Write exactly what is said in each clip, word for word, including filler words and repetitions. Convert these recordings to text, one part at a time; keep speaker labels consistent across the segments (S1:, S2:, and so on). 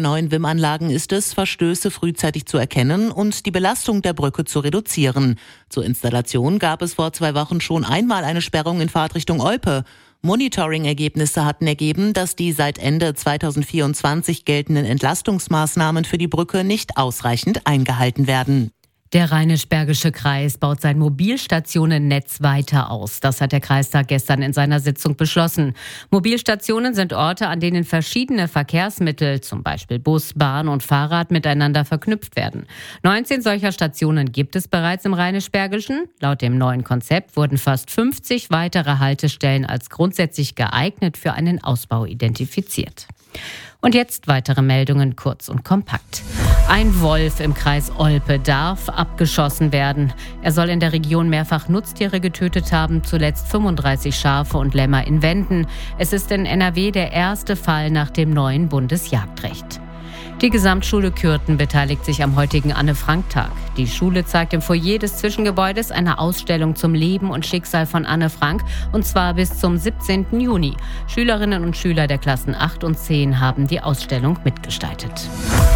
S1: neuen W I M-Anlagen ist es, Verstöße frühzeitig zu erkennen und die Belastung der Brücke zu reduzieren. Zur Installation gab es vor zwei Wochen schon einmal eine Sperrung in Fahrtrichtung Olpe. Monitoring-Ergebnisse hatten ergeben, dass die seit Ende zweitausendvierundzwanzig geltenden Entlastungsmaßnahmen für die Brücke nicht ausreichend eingehalten werden.
S2: Der Rheinisch-Bergische Kreis baut sein Mobilstationennetz weiter aus. Das hat der Kreistag gestern in seiner Sitzung beschlossen. Mobilstationen sind Orte, an denen verschiedene Verkehrsmittel, zum Beispiel Bus, Bahn und Fahrrad, miteinander verknüpft werden. neunzehn solcher Stationen gibt es bereits im Rheinisch-Bergischen. Laut dem neuen Konzept wurden fast fünfzig weitere Haltestellen als grundsätzlich geeignet für einen Ausbau identifiziert. Und jetzt weitere Meldungen, kurz und kompakt. Ein Wolf im Kreis Olpe darf abgeschossen werden. Er soll in der Region mehrfach Nutztiere getötet haben, zuletzt fünfunddreißig Schafe und Lämmer in Wenden. Es ist in N R W der erste Fall nach dem neuen Bundesjagdrecht. Die Gesamtschule Kürten beteiligt sich am heutigen Anne-Frank-Tag. Die Schule zeigt im Foyer des Zwischengebäudes eine Ausstellung zum Leben und Schicksal von Anne Frank, und zwar bis zum siebzehnten Juni. Schülerinnen und Schüler der Klassen acht und zehn haben die Ausstellung mitgestaltet.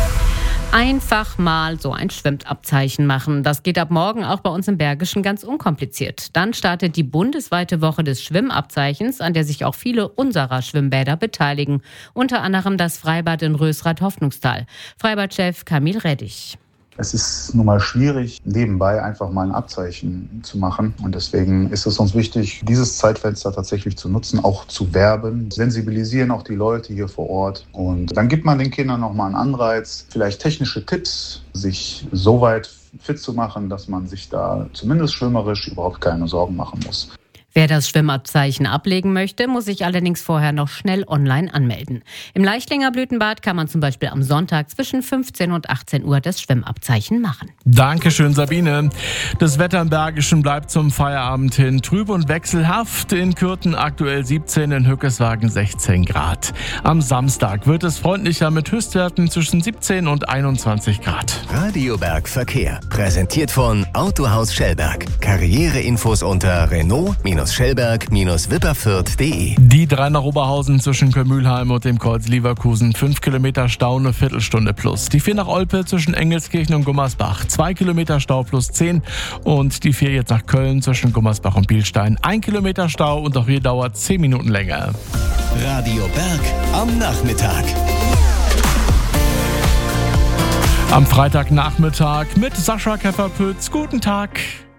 S2: Einfach mal so ein Schwimmabzeichen machen. Das geht ab morgen auch bei uns im Bergischen ganz unkompliziert. Dann startet die bundesweite Woche des Schwimmabzeichens, an der sich auch viele unserer Schwimmbäder beteiligen. Unter anderem das Freibad in Rösrath-Hoffnungstal. Freibadchef Kamil Reddich.
S3: Es ist nun mal schwierig, nebenbei einfach mal ein Abzeichen zu machen. Und deswegen ist es uns wichtig, dieses Zeitfenster tatsächlich zu nutzen, auch zu werben, sensibilisieren auch die Leute hier vor Ort. Und dann gibt man den Kindern nochmal einen Anreiz, vielleicht technische Tipps, sich so weit fit zu machen, dass man sich da zumindest schwimmerisch überhaupt keine Sorgen machen muss.
S2: Wer das Schwimmabzeichen ablegen möchte, muss sich allerdings vorher noch schnell online anmelden. Im Leichtlinger Blütenbad kann man zum Beispiel am Sonntag zwischen fünfzehn und achtzehn Uhr das Schwimmabzeichen machen.
S4: Dankeschön, Sabine. Das Wetter im Bergischen bleibt zum Feierabend hin trüb und wechselhaft. In Kürten aktuell siebzehn, in Hückeswagen sechzehn Grad. Am Samstag wird es freundlicher mit Höchstwerten zwischen siebzehn und einundzwanzig Grad.
S5: Radio Berg Verkehr. Präsentiert von Autohaus Schellberg. Karriereinfos unter Renault Schellberg Wipperfürth punkt de.
S4: Die drei nach Oberhausen zwischen Köln-Mühlheim und dem Kreuz Leverkusen. fünf Kilometer Stau, eine Viertelstunde plus. Die vier nach Olpe zwischen Engelskirchen und Gummersbach. zwei Kilometer Stau plus zehn. Und die vier jetzt nach Köln zwischen Gummersbach und Bielstein. ein Kilometer Stau und auch hier dauert zehn Minuten länger.
S5: Radio Berg am Nachmittag.
S4: Am Freitagnachmittag mit Sascha Kefferpütz. Guten Tag.